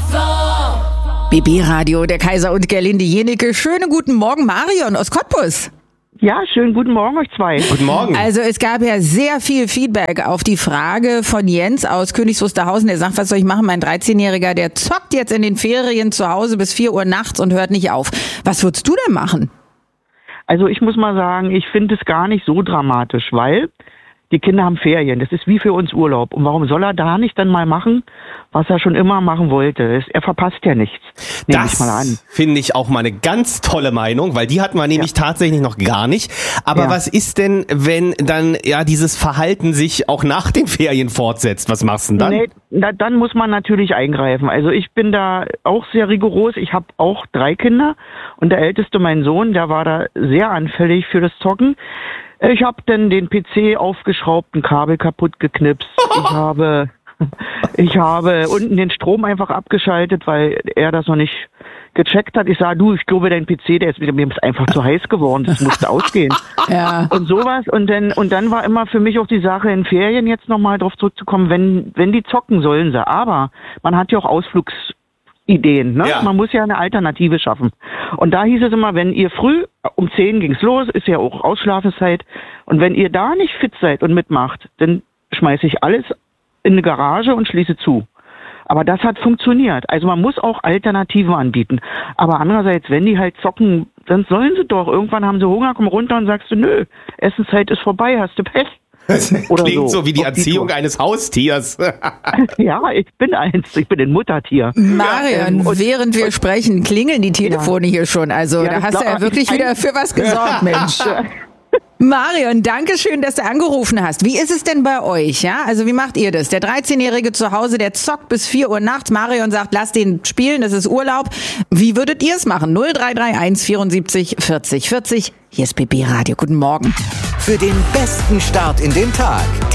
BB Radio, der Kaiser und Gerlinde Jenecke. Schönen guten Morgen, Marion aus Cottbus. Ja, schönen guten Morgen euch zwei. Guten Morgen. Also es gab ja sehr viel Feedback auf die Frage von Jens aus Königs Wusterhausen. Der sagt, was soll ich machen? Mein 13-Jähriger, der zockt jetzt in den Ferien zu Hause bis 4 Uhr nachts und hört nicht auf. Was würdest du denn machen? Also ich muss mal sagen, ich finde es gar nicht so dramatisch, weil die Kinder haben Ferien. Das ist wie für uns Urlaub. Und warum soll er da nicht dann mal machen, was er schon immer machen wollte? Er verpasst ja nichts. Nehme ich mal an. Das finde ich auch mal eine ganz tolle Meinung, weil die hatten wir nämlich tatsächlich noch gar nicht. Aber was ist denn, wenn dann dieses Verhalten sich auch nach den Ferien fortsetzt? Was machst du denn dann? Dann muss man natürlich eingreifen. Also ich bin da auch sehr rigoros. Ich habe auch 3 Kinder und der älteste, mein Sohn, der war da sehr anfällig für das Zocken. Ich habe dann den PC aufgeschraubt, ein Kabel kaputt geknipst. Ich habe unten den Strom einfach abgeschaltet, weil er das noch nicht gecheckt hat. Ich sage, ich glaube, dein PC, mir ist einfach zu heiß geworden, das musste ausgehen. Ja. Und sowas. Und dann war immer für mich auch die Sache in Ferien jetzt nochmal drauf zurückzukommen, wenn die zocken, sollen sie. Aber man hat ja auch Ausflugsideen, ne? Ja. Man muss ja eine Alternative schaffen. Und da hieß es immer, wenn ihr früh, um 10 ging's los, ist ja auch Ausschlafenszeit, und wenn ihr da nicht fit seid und mitmacht, dann schmeiße ich alles in eine Garage und schließe zu. Aber das hat funktioniert. Also man muss auch Alternativen anbieten. Aber andererseits, wenn die halt zocken, dann sollen sie doch. Irgendwann haben sie Hunger, komm runter und sagst du, nö, Essenszeit ist vorbei, hast du Pech. Das Oder klingt so wie die Erziehung eines Haustiers. Ja, ich bin ein Muttertier. Marion, während wir sprechen, klingeln die Telefone hier schon. Also da hast du ja wirklich wieder für was gesorgt, Mensch. Marion, danke schön, dass du angerufen hast. Wie ist es denn bei euch? Ja, also wie macht ihr das? Der 13-Jährige zu Hause, der zockt bis 4 Uhr nachts. Marion sagt, lass den spielen, das ist Urlaub. Wie würdet ihr es machen? 0331 74 40 40. Hier ist BB Radio. Guten Morgen. Für den besten Start in den Tag